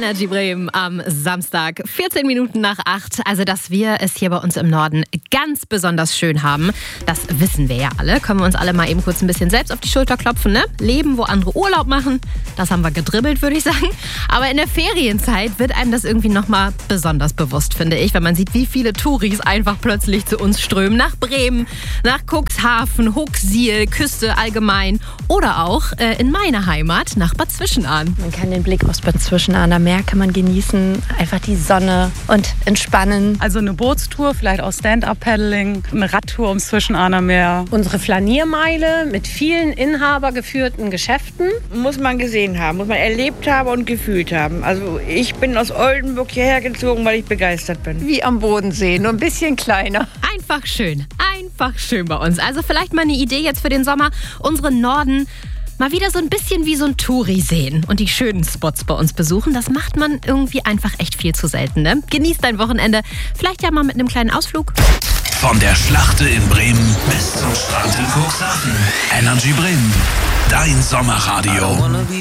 Energy Bremen am Samstag, 14 Minuten nach 8. Also, dass wir es hier bei uns im Norden ganz besonders schön haben, das wissen wir ja alle. Können wir uns alle mal eben kurz ein bisschen selbst auf die Schulter klopfen, ne? Leben, wo andere Urlaub machen, das haben wir gedribbelt, würde ich sagen. Aber in der Ferienzeit wird einem das irgendwie nochmal besonders bewusst, finde ich, wenn man sieht, wie viele Touris einfach plötzlich zu uns strömen. Nach Bremen, nach Cuxhaven, Huxil, Küste allgemein oder auch in meine Heimat, nach Bad Zwischenahn. Man kann den Blick aus Bad Zwischenahn, am Meer kann man genießen, einfach die Sonne und entspannen. Also eine Bootstour, vielleicht auch Stand-Up-Paddling, eine Radtour ums Zwischenahner Meer. Unsere Flaniermeile mit vielen inhabergeführten Geschäften. Muss man gesehen haben, muss man erlebt haben und gefühlt haben. Also ich bin aus Oldenburg hierher gezogen, weil ich begeistert bin. Wie am Bodensee, nur ein bisschen kleiner. Einfach schön bei uns. Also vielleicht mal eine Idee jetzt für den Sommer, unseren Norden mal wieder so ein bisschen wie so ein Touri sehen und die schönen Spots bei uns besuchen. Das macht man irgendwie einfach echt viel zu selten, ne? Genießt dein Wochenende, vielleicht ja mal mit einem kleinen Ausflug. Von der Schlachte in Bremen bis zum Strand in Cuxhaven. Energy Bremen, dein Sommerradio.